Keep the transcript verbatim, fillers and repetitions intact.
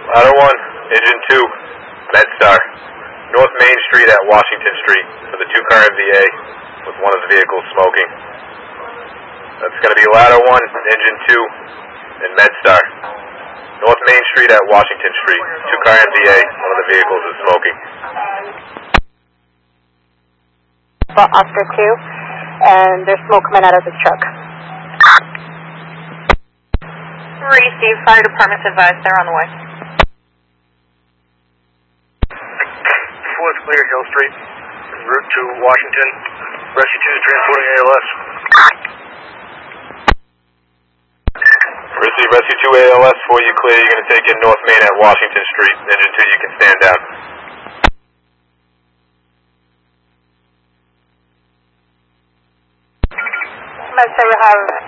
Ladder one, Engine two, MedStar. North Main Street at Washington Street for the two-car M V A with one of the vehicles smoking. That's going to be Ladder one, Engine two, and MedStar. North Main Street at Washington Street. Two-car M V A, one of the vehicles is smoking. Oscar two, and there's smoke coming out of this truck. Receive, fire department's advised, they're on the way. four is clear, Hill Street, en route to Washington. Rescue two is transporting A L S. Receive Rescue two A L S, for you clear. You're going to take in North Main at Washington Street. Engine two, you can stand down. Let's say we have